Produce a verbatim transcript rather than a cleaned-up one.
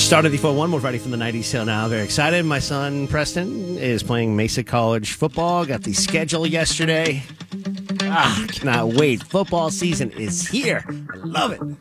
Started the four one, we're ready from the nineties till now. Very excited. My son, Preston, is playing Mesa College football. Got the schedule yesterday. Ah, cannot wait. Football season is here. I love it.